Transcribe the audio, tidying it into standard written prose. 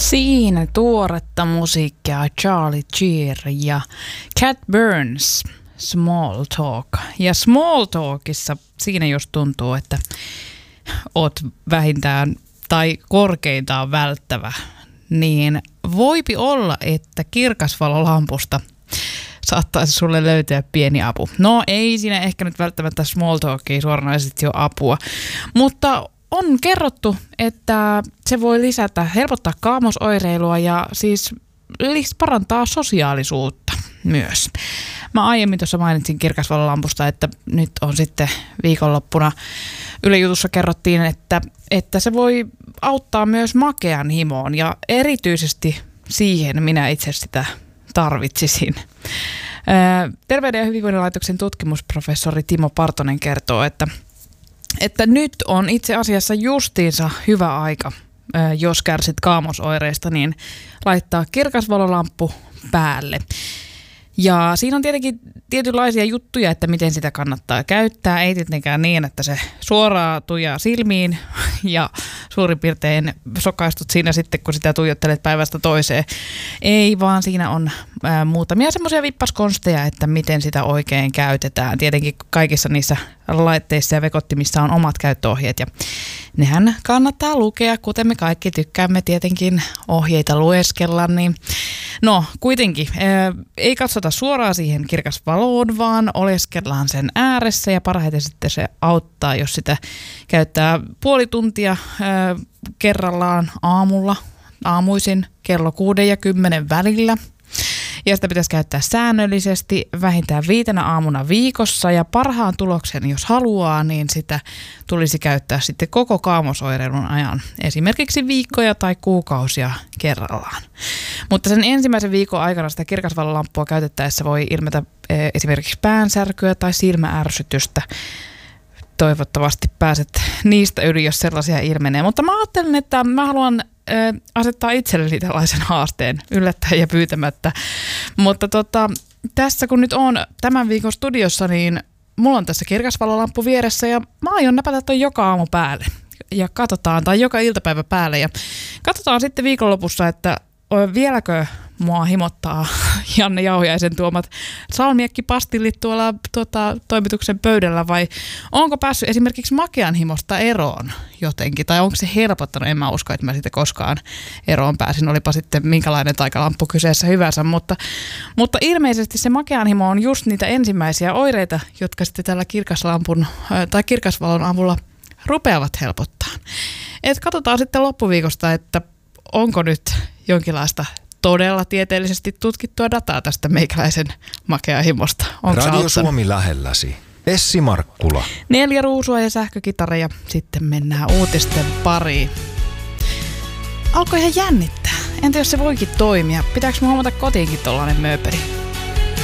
Siinä tuoretta musiikkia Charlie Cheer ja Cat Burns, Small Talk. Ja Small Talkissa siinä jos tuntuu, että oot vähintään tai korkeintaan välttävä, niin voipi olla, että kirkasvalolampusta saattaisi sulle löytyä pieni apu. No ei siinä ehkä nyt välttämättä Small Talkia suoranaisesti jo apua, mutta on kerrottu, että se voi helpottaa kaamosoireilua ja siis parantaa sosiaalisuutta myös. Mä aiemmin tuossa mainitsin kirkasvalolampusta, että nyt on sitten viikonloppuna Yle Jutussa kerrottiin, että se voi auttaa myös makean himoon ja erityisesti siihen minä itse sitä tarvitsisin. Terveyden ja hyvinvoinnin laitoksen tutkimusprofessori Timo Partonen kertoo, että nyt on itse asiassa justiinsa hyvä aika, jos kärsit kaamosoireista, niin laittaa kirkasvalolamppu päälle. Ja siinä on tietenkin tietynlaisia juttuja, että miten sitä kannattaa käyttää. Ei tietenkään niin, että se suoraan tujaa silmiin ja suurin piirtein sokaistut siinä sitten, kun sitä tuijottelet päivästä toiseen. Ei, vaan siinä on muutamia semmoisia vippaskonsteja, että miten sitä oikein käytetään. Tietenkin kaikissa niissä laitteissa ja vekottimissa on omat käyttöohjeet ja nehän kannattaa lukea, kuten me kaikki tykkäämme tietenkin ohjeita lueskella, niin no kuitenkin ei katsota suoraan siihen kirkasvaloon, vaan oleskellaan sen ääressä ja parhaiten sitten se auttaa, jos sitä käyttää puoli tuntia kerrallaan aamuisin kello 6 ja 10 välillä. Ja sitä pitäisi käyttää säännöllisesti vähintään 5 aamuna viikossa ja parhaan tuloksen, jos haluaa, niin sitä tulisi käyttää sitten koko kaamosoireilun ajan. Esimerkiksi viikkoja tai kuukausia kerrallaan. Mutta sen ensimmäisen viikon aikana sitä kirkasvalolampua käytettäessä voi ilmetä esimerkiksi päänsärkyä tai silmäärsytystä. Toivottavasti pääset niistä yli, jos sellaisia ilmenee. Mutta mä ajattelen, että mä haluan asettaa itselleni tällaisen haasteen yllättäen ja pyytämättä. Mutta tässä kun nyt on tämän viikon studiossa, niin mulla on tässä kirkasvalolamppu vieressä ja mä aion näpätä ton joka aamu päälle. Ja katsotaan, tai joka iltapäivä päälle ja katsotaan sitten viikonlopussa, että vieläkö mua himottaa Janne Jauhiaisen tuomat salmiakkipastillit tuolla toimituksen pöydällä vai onko päässyt esimerkiksi makean himosta eroon jotenkin tai onko se helpottanut, en mä usko, että mä siitä koskaan eroon pääsin, olipa sitten minkälainen taikalamppu kyseessä hyvänsä, mutta ilmeisesti se makean himo on just niitä ensimmäisiä oireita, jotka sitten tällä kirkaslampun tai kirkasvalon avulla rupeavat helpottaa. Et katsotaan sitten loppuviikosta, että onko nyt jonkinlaista todella tieteellisesti tutkittua dataa tästä meikäläisen makeahimosta. Radio Suomi lähelläsi. Essi Markkula. 4 ruusua ja sähkökitara ja sitten mennään uutisten pariin. Alkoi ihan jännittää. Entä jos se voikin toimia? Pitääkö mun huomata kotiinkin tollainen mööpeli?